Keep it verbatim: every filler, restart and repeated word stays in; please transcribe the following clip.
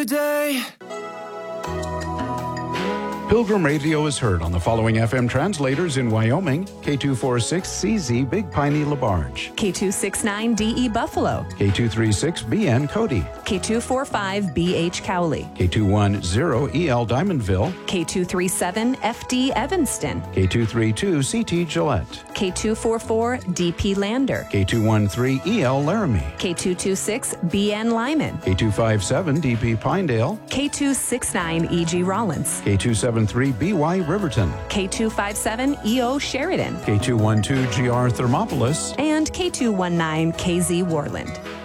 Today. Pilgrim Radio is heard on the following F M translators in Wyoming: K two forty-six C Z Big Piney LaBarge, K two sixty-nine D E Buffalo, K two thirty-six B N Cody, K two forty-five B H Cowley, K two ten E L Diamondville, K two thirty-seven F D Evanston, K two thirty-two C T Gillette, K two forty-four D P Lander, K two thirteen E L Laramie, K two twenty-six B N Lyman, K two fifty-seven D P Pinedale, K two sixty-nine E G Rollins, K two seventy-three B Y Riverton, K two fifty-seven E O Sheridan, K two twelve G R Thermopolis, and K two nineteen K Z Warland.